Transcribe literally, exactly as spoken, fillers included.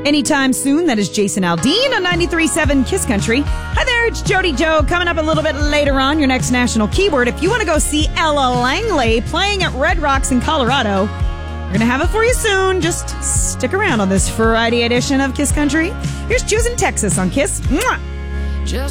anytime soon. That is Jason Aldean on ninety-three point seven Kiss Country. Hi there, it's Jody Joe. Coming up a little bit later on, your next national keyword. If you want to go see Ella Langley playing at Red Rocks in Colorado, we're going to have it for you soon. Just stick around on this Friday edition of Kiss Country. Here's Choosing Texas on Kiss. Mwah!